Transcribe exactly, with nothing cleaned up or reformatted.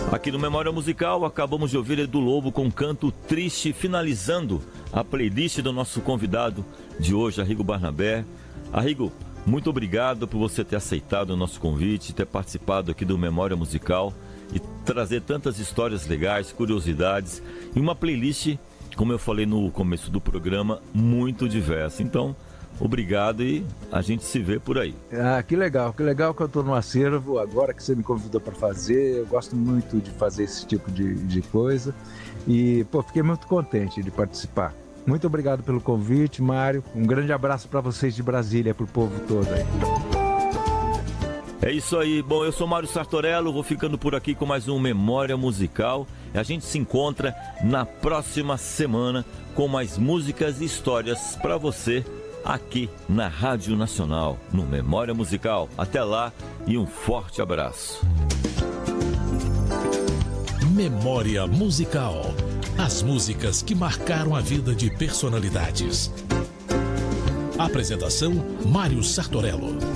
Aqui no Memória Musical, acabamos de ouvir Edu Lobo com Canto Triste, finalizando a playlist do nosso convidado de hoje, Arrigo Barnabé. Arrigo, muito obrigado por você ter aceitado o nosso convite, ter participado aqui do Memória Musical e trazer tantas histórias legais, curiosidades e uma playlist, como eu falei no começo do programa, muito diversa. Então, obrigado e a gente se vê por aí. Ah, que legal, que legal que eu estou no acervo agora que você me convidou para fazer. Eu gosto muito de fazer esse tipo de, de coisa e, pô, fiquei muito contente de participar. Muito obrigado pelo convite, Mário. Um grande abraço para vocês de Brasília, para o povo todo aí. É isso aí. Bom, eu sou Mário Sartorello, vou ficando por aqui com mais um Memória Musical. A gente se encontra na próxima semana com mais músicas e histórias para você aqui na Rádio Nacional, no Memória Musical. Até lá e um forte abraço. Memória Musical. As músicas que marcaram a vida de personalidades. Apresentação: Mário Sartorello.